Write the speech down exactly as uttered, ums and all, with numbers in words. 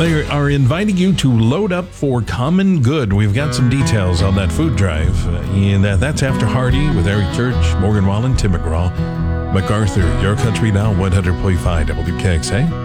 They are inviting you to load up for common good. We've got some details on that food drive. Uh, and uh, that's after Hardy with Eric Church, Morgan Wallen, Tim McGraw, MacArthur. Your Country Now, one hundred point five W K X A.